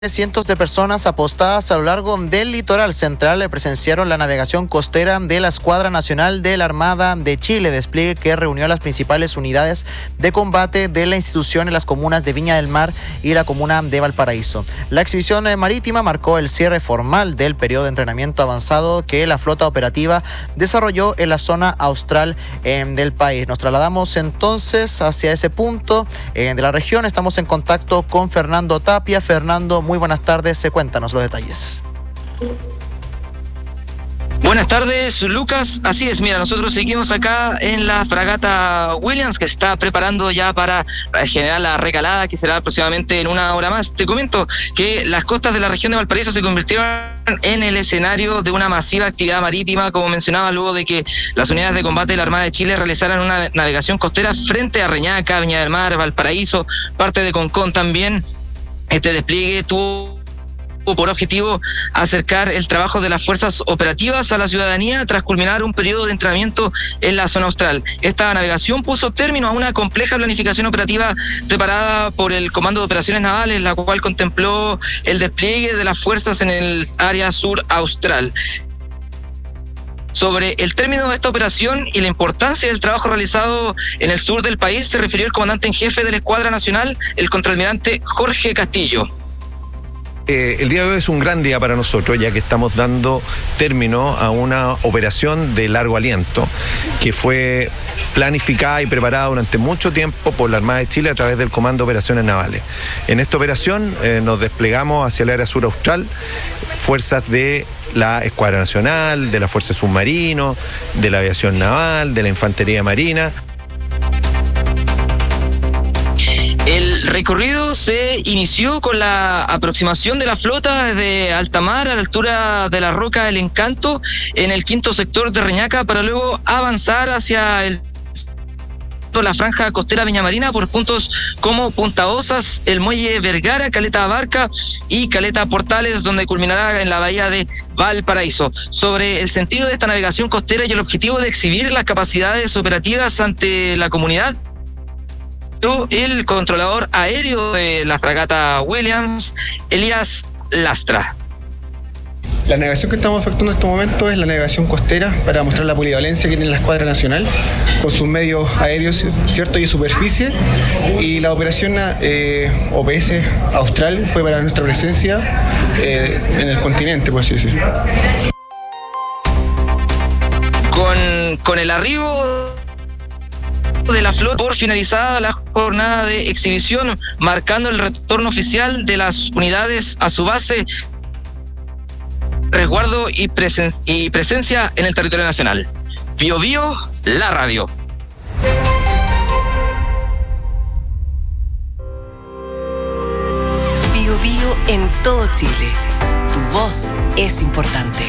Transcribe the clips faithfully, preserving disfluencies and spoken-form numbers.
Cientos de personas apostadas a lo largo del litoral central presenciaron la navegación costera de la Escuadra Nacional de la Armada de Chile, despliegue que reunió a las principales unidades de combate de la institución en las comunas de Viña del Mar y la comuna de Valparaíso. La exhibición marítima marcó el cierre formal del periodo de entrenamiento avanzado que la flota operativa desarrolló en la zona austral eh, del país. Nos trasladamos entonces hacia ese punto eh, de la región. Estamos en contacto con Fernando Tapia. Fernando, muy buenas tardes, cuéntanos los detalles. Buenas tardes, Lucas. Así es, mira, nosotros seguimos acá en la fragata Williams, que se está preparando ya para generar la recalada, que será aproximadamente en una hora más. Te comento que las costas de la región de Valparaíso se convirtieron en el escenario de una masiva actividad marítima, como mencionaba, luego de que las unidades de combate de la Armada de Chile realizaran una navegación costera frente a Reñaca, Viña del Mar, Valparaíso, parte de Concón también. Este despliegue tuvo por objetivo acercar el trabajo de las fuerzas operativas a la ciudadanía tras culminar un periodo de entrenamiento en la zona austral. Esta navegación puso término a una compleja planificación operativa preparada por el Comando de Operaciones Navales, la cual contempló el despliegue de las fuerzas en el área sur austral. Sobre el término de esta operación y la importancia del trabajo realizado en el sur del país, se refirió el comandante en jefe de la Escuadra Nacional, el contraalmirante Jorge Castillo. Eh, el día de hoy es un gran día para nosotros, ya que estamos dando término a una operación de largo aliento que fue planificada y preparada durante mucho tiempo por la Armada de Chile a través del Comando de Operaciones Navales. En esta operación eh, nos desplegamos hacia el área sur austral, fuerzas de la Escuadra Nacional, de la Fuerza Submarino, de la Aviación Naval, de la Infantería Marina. El recorrido se inició con la aproximación de la flota desde alta mar a la altura de la Roca del Encanto en el quinto sector de Reñaca, para luego avanzar hacia el la franja costera Viña Marina por puntos como Punta Osas, el Muelle Vergara, Caleta Abarca y Caleta Portales, donde culminará en la bahía de Valparaíso. Sobre el sentido de esta navegación costera y el objetivo de exhibir las capacidades operativas ante la comunidad, el controlador aéreo de la fragata Williams, Elías Lastra. La navegación que estamos efectuando en este momento es la navegación costera para mostrar la polivalencia que tiene la Escuadra Nacional con sus medios aéreos, cierto, y superficie. Y la operación eh, O P S Austral fue para nuestra presencia eh, en el continente, por así decirlo. Con, con el arribo de la flota, por finalizada la jornada de exhibición, marcando el retorno oficial de las unidades a su base, resguardo y, presen- y presencia en el territorio nacional. Bio Bio, la radio. Bio Bio en todo Chile. Tu voz es importante.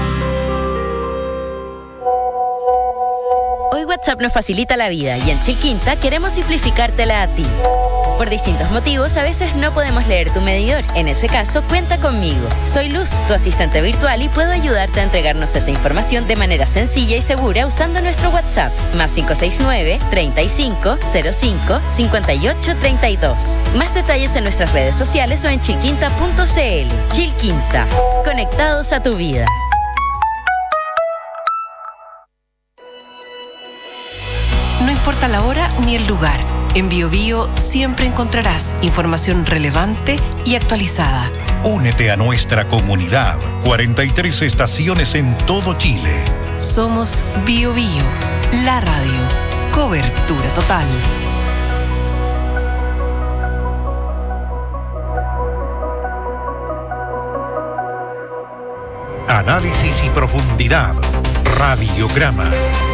Hoy WhatsApp nos facilita la vida y en Chilquinta queremos simplificártela a ti. Por distintos motivos, a veces no podemos leer tu medidor. En ese caso, cuenta conmigo. Soy Luz, tu asistente virtual, y puedo ayudarte a entregarnos esa información de manera sencilla y segura usando nuestro WhatsApp, más cinco seis nueve, treinta y cinco, cero cinco, cincuenta y ocho, treinta y dos. Más detalles en nuestras redes sociales o en chilquinta punto c l. Chilquinta, conectados a tu vida. No importa la hora ni el lugar, en Bio Bio siempre encontrarás información relevante y actualizada. Únete a nuestra comunidad. cuarenta y tres estaciones en todo Chile. Somos Bio Bio, la radio. Cobertura total. Análisis y profundidad. Radiograma.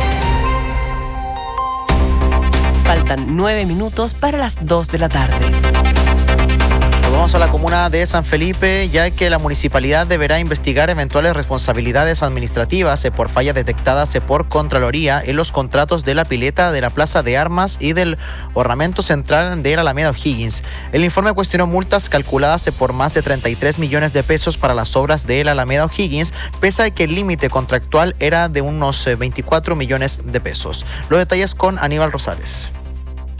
Faltan nueve minutos para las dos de la tarde. Vamos a la comuna de San Felipe, ya que la municipalidad deberá investigar eventuales responsabilidades administrativas por fallas detectadas por Contraloría en los contratos de la pileta de la Plaza de Armas y del ornamento central de la Alameda O'Higgins. El informe cuestionó multas calculadas por más de treinta y tres millones de pesos para las obras de la Alameda O'Higgins, pese a que el límite contractual era de unos veinticuatro millones de pesos. Los detalles con Aníbal Rosales.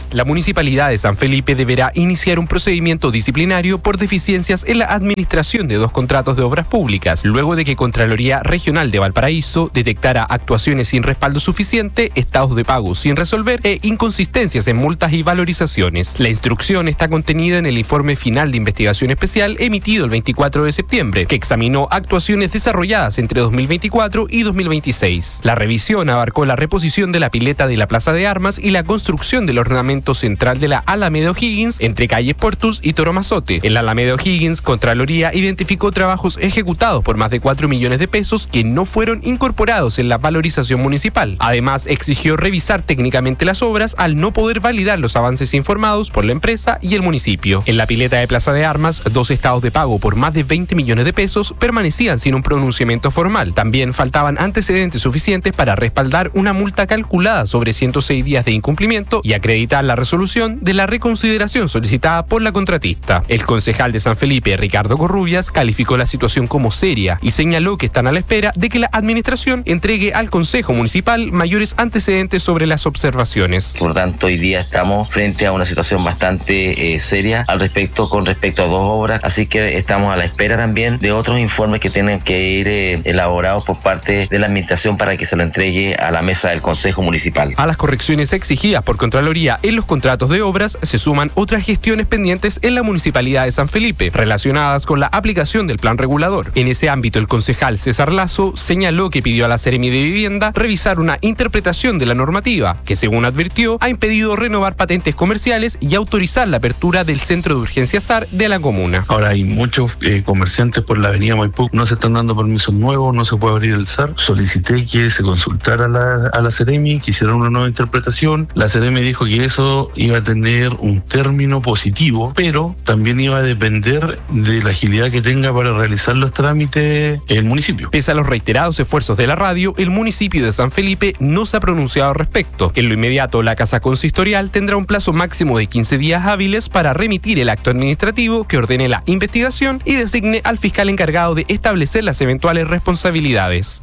La Municipalidad de San Felipe deberá iniciar un procedimiento disciplinario por deficiencias en la administración de dos contratos de obras públicas, luego de que Contraloría Regional de Valparaíso detectara actuaciones sin respaldo suficiente, estados de pago sin resolver e inconsistencias en multas y valorizaciones. La instrucción está contenida en el informe final de investigación especial emitido el veinticuatro de septiembre, que examinó actuaciones desarrolladas entre dos mil veinticuatro y dos mil veintiséis. La revisión abarcó la reposición de la pileta de la Plaza de Armas y la construcción del ornamento central de la Alameda O'Higgins entre calles Portus y Toro Mazote. En la Alameda O'Higgins, Contraloría identificó trabajos ejecutados por más de cuatro millones de pesos que no fueron incorporados en la valorización municipal. Además, exigió revisar técnicamente las obras al no poder validar los avances informados por la empresa y el municipio. En la pileta de Plaza de Armas, dos estados de pago por más de veinte millones de pesos permanecían sin un pronunciamiento formal. También faltaban antecedentes suficientes para respaldar una multa calculada sobre ciento seis días de incumplimiento y acreditar la resolución de la reconsideración solicitada por la contratista. El concejal de San Felipe, Ricardo Corrubias, calificó la situación como seria y señaló que están a la espera de que la administración entregue al Consejo Municipal mayores antecedentes sobre las observaciones. Por tanto, hoy día estamos frente a una situación bastante eh, seria al respecto con respecto a dos obras, así que estamos a la espera también de otros informes que tienen que ir eh, elaborados por parte de la administración para que se lo entregue a la mesa del Consejo Municipal. A las correcciones exigidas por Contraloría en los contratos de obras se suman otras gestiones pendientes en la Municipalidad de San Felipe, relacionadas con la aplicación del plan regulador. En ese ámbito, el concejal César Lazo señaló que pidió a la Seremi de Vivienda revisar una interpretación de la normativa, que según advirtió, ha impedido renovar patentes comerciales y autorizar la apertura del centro de urgencia S A R de la comuna. Ahora hay muchos eh, comerciantes por la avenida Maipú, no se están dando permisos nuevos, no se puede abrir el S A R. Solicité que se consultara a la, a la Seremi, que hicieran una nueva interpretación. La Seremi dijo que eso iba a tener un término positivo, pero también iba a depender de la agilidad que tenga para realizar los trámites el municipio. Pese a los reiterados esfuerzos de la radio, el municipio de San Felipe no se ha pronunciado al respecto. En lo inmediato, la Casa Consistorial tendrá un plazo máximo de quince días hábiles para remitir el acto administrativo que ordene la investigación y designe al fiscal encargado de establecer las eventuales responsabilidades.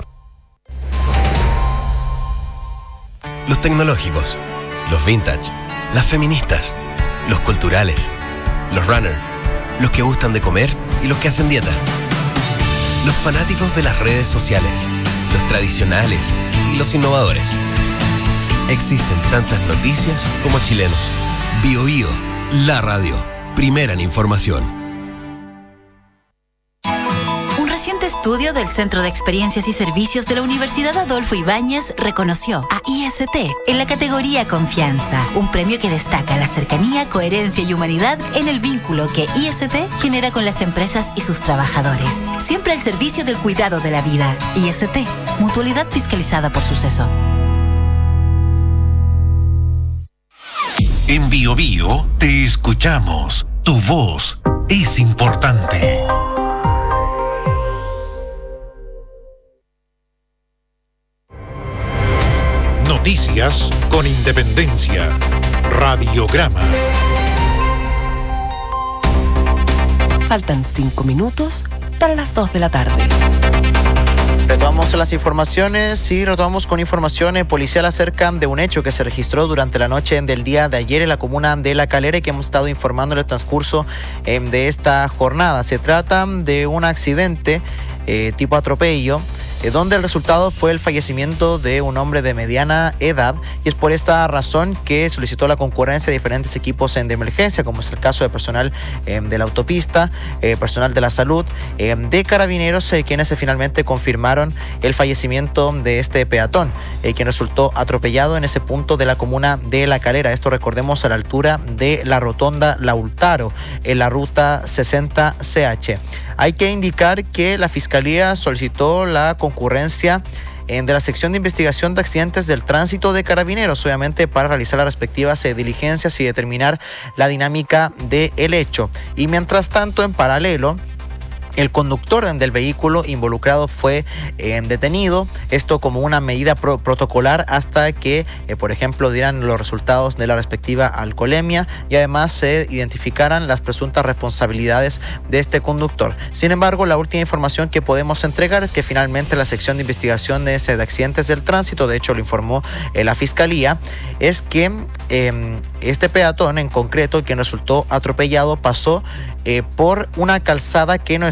Los tecnológicos, los vintage, las feministas, los culturales, los runners, los que gustan de comer y los que hacen dieta, los fanáticos de las redes sociales, los tradicionales y los innovadores. Existen tantas noticias como chilenos. Bio Bio, la radio, primera en información. Un reciente estudio del Centro de Experiencias y Servicios de la Universidad Adolfo Ibáñez reconoció a I S T en la categoría Confianza, un premio que destaca la cercanía, coherencia y humanidad en el vínculo que I S T genera con las empresas y sus trabajadores. Siempre al servicio del cuidado de la vida. I S T, mutualidad fiscalizada por Suceso. En Bio Bio te escuchamos. Tu voz es importante. Noticias con independencia. Radiograma. Faltan cinco minutos para las dos de la tarde. Retomamos las informaciones y retomamos con información policial acerca de un hecho que se registró durante la noche del día de ayer en la comuna de La Calera y que hemos estado informando en el transcurso eh, de esta jornada. Se trata de un accidente eh, tipo atropello, eh, donde el resultado fue el fallecimiento de un hombre de mediana edad, y es por esta razón que solicitó la concurrencia de diferentes equipos de emergencia, como es el caso de personal eh, de la autopista, eh, personal de la salud, eh, de carabineros, eh, quienes eh, finalmente confirmaron el fallecimiento de este peatón, eh, quien resultó atropellado en ese punto de la comuna de La Calera. Esto, recordemos, a la altura de la rotonda Lautaro, en la ruta sesenta C H. Hay que indicar que la Fiscalía solicitó la concurrencia de la sección de investigación de accidentes del tránsito de Carabineros, obviamente para realizar las respectivas eh, diligencias y determinar la dinámica del hecho. Y mientras tanto, en paralelo, El conductor del vehículo involucrado fue eh, detenido, esto como una medida pro protocolar hasta que, eh, por ejemplo, dieran los resultados de la respectiva alcoholemia y además se identificaran las presuntas responsabilidades de este conductor. Sin embargo, la última información que podemos entregar es que finalmente la sección de investigaciones de accidentes del tránsito, de hecho lo informó eh, la Fiscalía, es que eh, este peatón en concreto, quien resultó atropellado, pasó eh, por una calzada que no